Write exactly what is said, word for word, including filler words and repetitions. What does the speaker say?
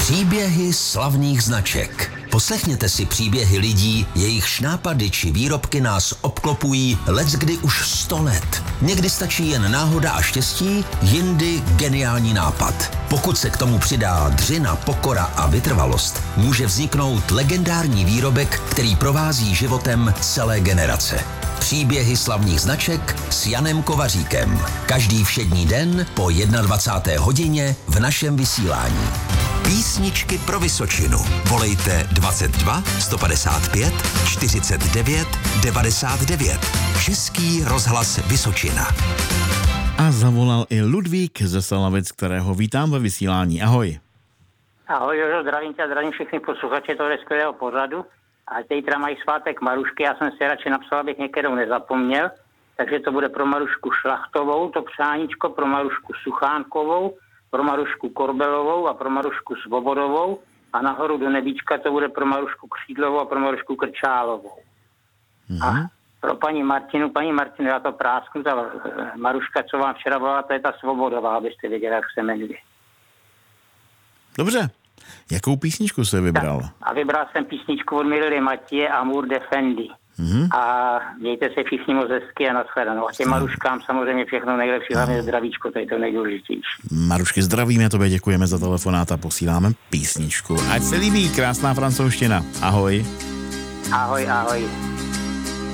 Příběhy slavných značek. Poslechněte si příběhy lidí, jejichž nápady či výrobky nás obklopují leckdy už sto let. Někdy stačí jen náhoda a štěstí, jindy geniální nápad. Pokud se k tomu přidá dřina, pokora a vytrvalost, může vzniknout legendární výrobek, který provází životem celé generace. Příběhy slavných značek s Janem Kovaříkem. Každý všední den po dvacáté jedné hodině v našem vysílání. Písničky pro Vysočinu. Volejte dvacet dva sto padesát pět čtyřicet devět devadesát devět. Český rozhlas Vysočina. A zavolal i Ludvík ze Salavic, kterého vítám ve vysílání. Ahoj. Ahoj, Jožo, zdravím tě a zdravím všechny posluchače toho skvělého pořadu. A zítra mají svátek Marušky, já jsem si radši napsal, abych některou nezapomněl, takže to bude pro Marušku Šlachtovou, to přáníčko, pro Marušku Suchánkovou, pro Marušku Korbelovou a pro Marušku Svobodovou a nahoru do nebíčka to bude pro Marušku Křídlovou a pro Marušku Krčálovou. Mm-hmm. A pro paní Martinu, paní Martinu, já to prásknu, ta Maruška, co vám včera byla, to je ta Svobodová, abyste věděli, jak se jmenuje. Dobře. Jakou písničku jsi vybral? Tak, a vybral jsem písničku od Mirely Matěje Amour de Fendi. Mm-hmm. A mějte se všichni moc hezky a nashledanou. A těm Maruškám samozřejmě všechno nejlepší, hlavně zdravíčko, to je to nejdůležitější. Marušky, zdravíme, tobě děkujeme za telefonát a posíláme písničku. Ať se líbí, krásná francouzština. Ahoj. Ahoj, ahoj.